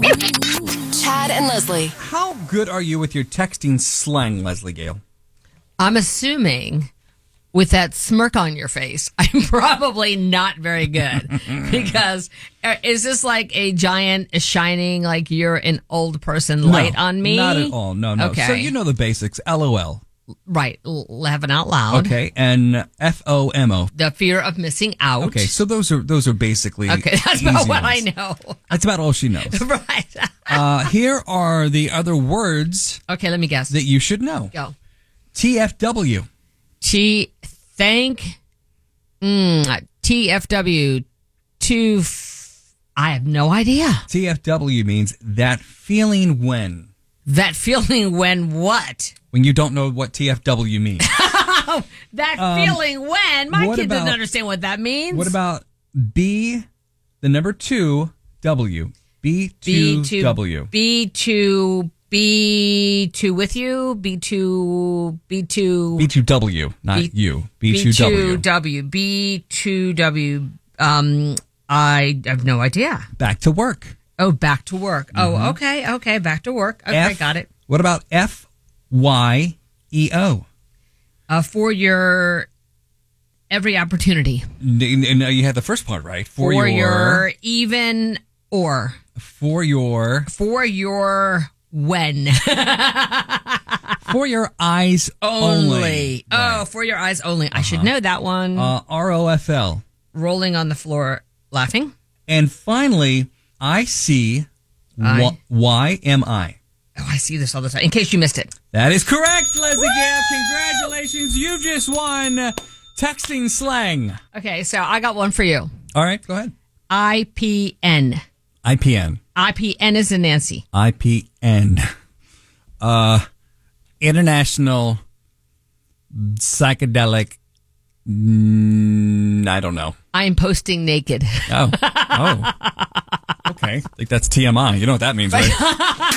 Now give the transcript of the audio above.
Chad and Leslie. How good are you with your texting slang, Leslie Gale? I'm assuming with that smirk on your face, I'm probably not very good. Because is this like a giant shining, like you're an old person light on me? Not at all. No. Okay. So you know the basics. LOL. Right. Laughing out loud. Okay. And FOMO. The fear of missing out. Okay. So those are basically Okay. That's easy about what ones. I know. That's about all she knows. Right. Here are the other words Okay. Let me guess. that you should know. Go. TFW. TFW. I have no idea. TFW means that feeling when. That feeling when what? When you don't know what TFW means. That feeling when? My what kid doesn't about- understand what that means. What about B, the number 2, W? B2W. B2 with you? B2. B2W, not you. B2W. B2W. I have no idea. Back to work. Oh, back to work. Oh, okay. Back to work. Okay, got it. What about FYEO? For your every opportunity. No, you had the first part right. For your even or. For your when. For your eyes only. Oh, for your eyes only. I should know that one. ROFL. Rolling on the floor laughing. And finally, ICYMI. Oh, I see this all the time. In case you missed it. That is correct, Leslie Gale. Congratulations. You just won texting slang. Okay, so I got one for you. All right, go ahead. IPN. IPN. IPN is in Nancy. IPN. International Psychedelic. I don't know. I'm posting naked. Oh. Okay. I think that's TMI. You know what that means, right?